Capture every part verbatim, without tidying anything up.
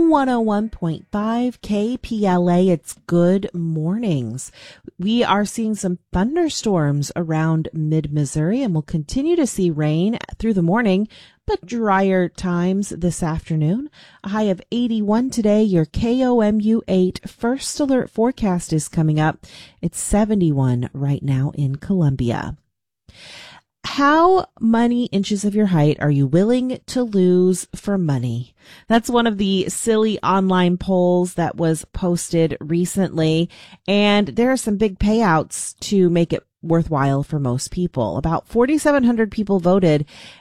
one oh one point five K P L A. It's Good Mornings. We are seeing some thunderstorms around mid-Missouri, and we'll continue to see rain through the morning, but drier times this afternoon. A high of eighty-one today. Your K O M U eight First Alert forecast is coming up. It's seventy-one right now in Columbia. How many inches of your height are you willing to lose for money? That's one of the silly online polls that was posted recently, and there are some big payouts to make it worthwhile for most people. About forty-seven hundred people voted,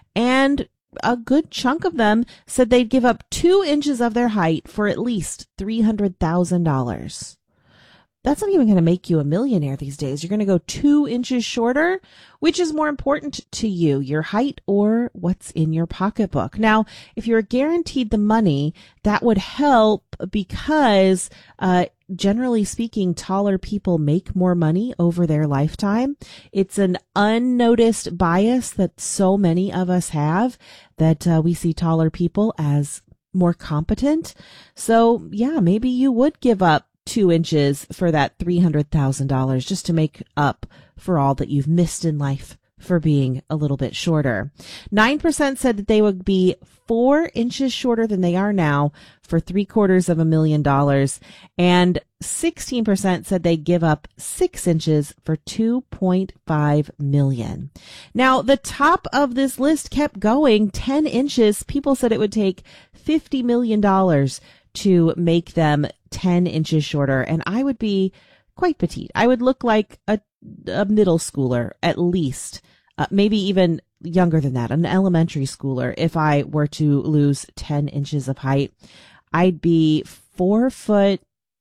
and a good chunk of them said they'd give up two inches of their height for at least three hundred thousand dollars. That's not even going to make you a millionaire these days. You're going to go two inches shorter. Which is more important to you, your height or what's in your pocketbook? Now, if you're guaranteed the money, that would help because, uh, generally speaking, taller people make more money over their lifetime. It's an unnoticed bias that so many of us have, that uh, we see taller people as more competent. So, yeah, maybe you would give up two inches for that three hundred thousand dollars just to make up for all that you've missed in life for being a little bit shorter. nine percent said that they would be four inches shorter than they are now for three quarters of a million dollars. And sixteen percent said they'd give up six inches for two point five million. Now, the top of this list kept going. ten inches. People said it would take fifty million dollars to make them ten inches shorter. And I would be quite petite. I would look like a, a middle schooler, at least, uh, maybe even younger than that, an elementary schooler. If I were to lose ten inches of height, I'd be four foot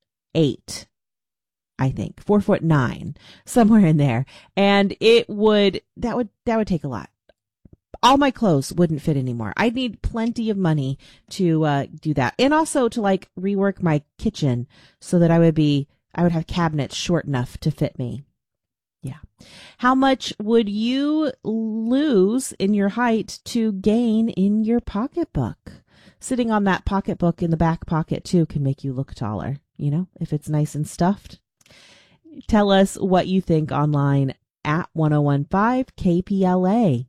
eight, I think, four foot nine, somewhere in there. And it would, that would, that would take a lot. All my clothes wouldn't fit anymore. I'd need plenty of money to uh, do that. And also to like rework my kitchen so that I would be, I would have cabinets short enough to fit me. Yeah. How much would you lose in your height to gain in your pocketbook? Sitting on that pocketbook in the back pocket too can make you look taller, you know, if it's nice and stuffed. Tell us what you think online at one oh one point five K P L A.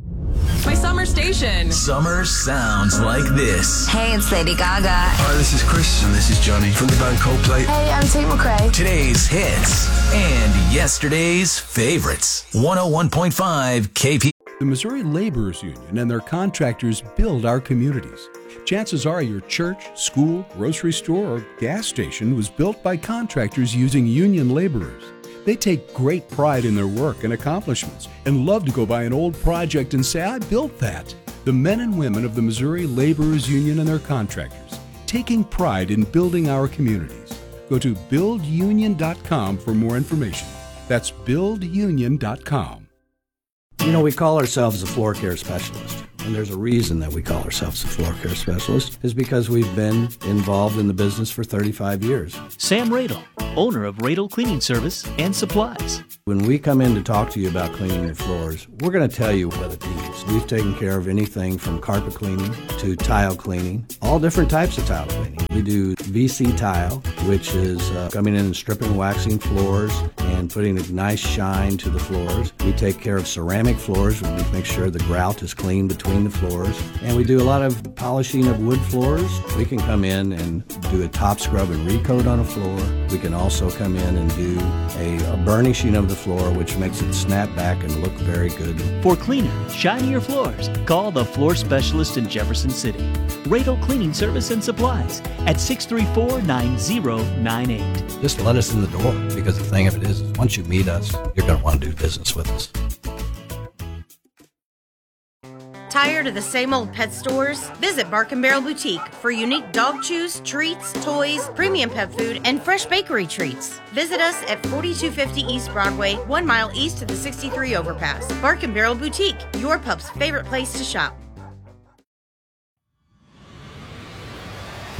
My summer station. Summer sounds like this. Hey, it's Lady Gaga. Hi, this is Chris, and this is Johnny from the band Coldplay. Hey, I'm Tate McRae. Today's hits and yesterday's favorites. one oh one point five K P. The Missouri Laborers Union and their contractors build our communities. Chances are your church, school, grocery store, or gas station was built by contractors using union laborers. They take great pride in their work and accomplishments and love to go by an old project and say, I built that. The men and women of the Missouri Laborers Union and their contractors, taking pride in building our communities. Go to build union dot com for more information. That's build union dot com. You know, we call ourselves a floor care specialist, and there's a reason that we call ourselves a floor care specialist, is because we've been involved in the business for thirty-five years. Sam Radel, owner of Radel Cleaning Service and Supplies. When we come in to talk to you about cleaning your floors, we're going to tell you what it needs. We've taken care of anything from carpet cleaning to tile cleaning, all different types of tile cleaning. We do V C tile, which is uh, coming in and stripping and waxing floors and putting a nice shine to the floors. We take care of ceramic floors. We make sure the grout is clean between the floors. And we do a lot of polishing of wood floors. We can come in and do a top scrub and recoat on a floor. We can also come in and do a, a burnishing of the floor, which makes it snap back and look very good. For cleaner, shinier floors, call the floor specialist in Jefferson City. Radel Cleaning Service and Supplies at six three four, nine zero nine eight. Just let us in the door, because the thing of it is, once you meet us, you're going to want to do business with us. Tired of the same old pet stores? Visit Bark and Barrel Boutique for unique dog chews, treats, toys, premium pet food, and fresh bakery treats. Visit us at forty-two fifty East Broadway, one mile east of the sixty-three overpass. Bark and Barrel Boutique, your pup's favorite place to shop.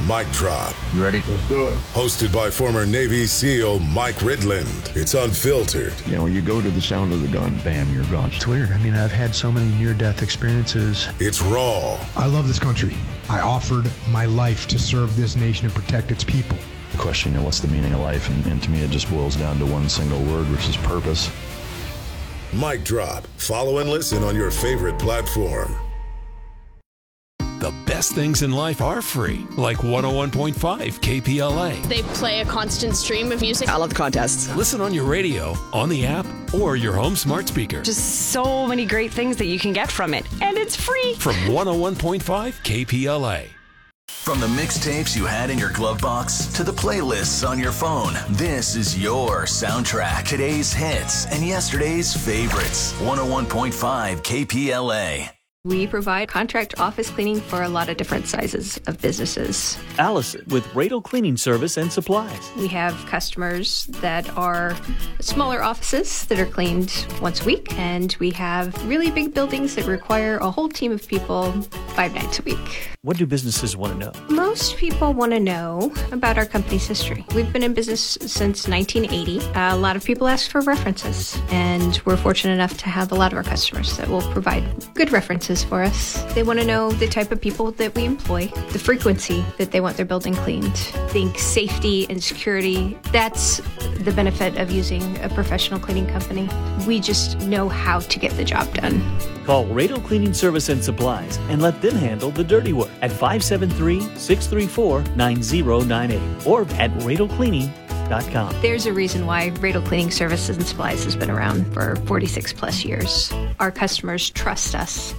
Mic Drop. You ready? Let's do it. Hosted by former Navy SEAL Mike Ridland. It's unfiltered. You know, you go to the sound of the gun, bam, you're gone. It's weird. I mean, I've had so many near-death experiences. It's raw. I love this country. I offered my life to serve this nation and protect its people. The question, you know, what's the meaning of life? And, and to me, it just boils down to one single word, which is purpose. Mic Drop. Follow and listen on your favorite platform. The best things in life are free, like one oh one point five K P L A. They play a constant stream of music. I love the contests. Listen on your radio, on the app, or your home smart speaker. Just so many great things that you can get from it, and it's free. From one oh one point five K P L A. From the mixtapes you had in your glove box to the playlists on your phone, this is your soundtrack. Today's hits and yesterday's favorites. one oh one point five K P L A. We provide contract office cleaning for a lot of different sizes of businesses. Allison with Radel Cleaning Service and Supplies. We have customers that are smaller offices that are cleaned once a week, and we have really big buildings that require a whole team of people five nights a week. What do businesses want to know? Most people want to know about our company's history. We've been in business since nineteen eighty. Uh, a lot of people ask for references, and we're fortunate enough to have a lot of our customers that will provide good references for us. They want to know the type of people that we employ, the frequency that they want their building cleaned. Think safety and security. That's the benefit of using a professional cleaning company. We just know how to get the job done. Call Radel Cleaning Service and Supplies and let them handle the dirty work at five seven three, six three four, nine zero nine eight or at radel cleaning dot com. There's a reason why Radel Cleaning Services and Supplies has been around for forty-six plus years. Our customers trust us.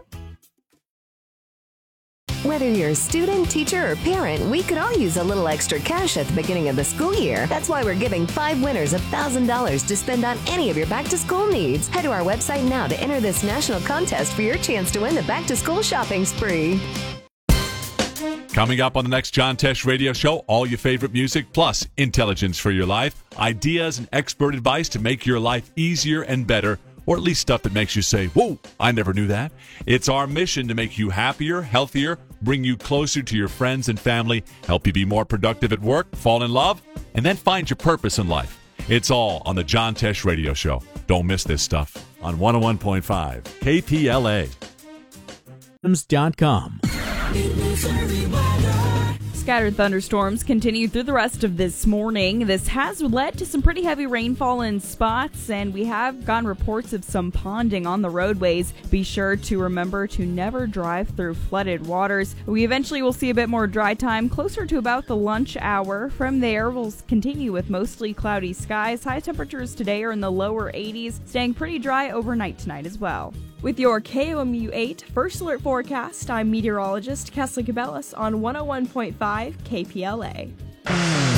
Whether you're a student, teacher, or parent, we could all use a little extra cash at the beginning of the school year. That's why we're giving five winners one thousand dollars to spend on any of your back-to-school needs. Head to our website now to enter this national contest for your chance to win the back-to-school shopping spree. Coming up on the next John Tesh Radio Show, all your favorite music plus intelligence for your life, ideas and expert advice to make your life easier and better, or at least stuff that makes you say, whoa, I never knew that. It's our mission to make you happier, healthier, bring you closer to your friends and family, help you be more productive at work, fall in love, and then find your purpose in life. It's all on the John Tesh Radio Show. Don't miss this stuff on one oh one point five K P L A. dot com. Scattered thunderstorms continue through the rest of this morning. This has led to some pretty heavy rainfall in spots, and we have gotten reports of some ponding on the roadways. Be sure to remember to never drive through flooded waters. We eventually will see a bit more dry time closer to about the lunch hour. From there, we'll continue with mostly cloudy skies. High temperatures today are in the lower eighties, staying pretty dry overnight tonight as well. With your K O M U eight First Alert Forecast, I'm meteorologist Kesley Cabellas on one oh one point five K P L A.